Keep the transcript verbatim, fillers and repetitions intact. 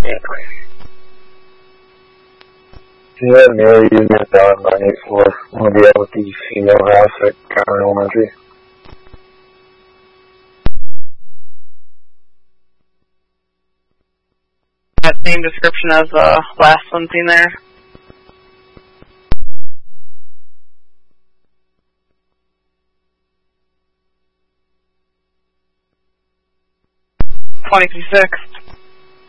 Yeah, Mary using it down at nine eight four. We'll be out with the female house at Counter Elementary. That same description as the uh, last one seen there. twenty fifty-six.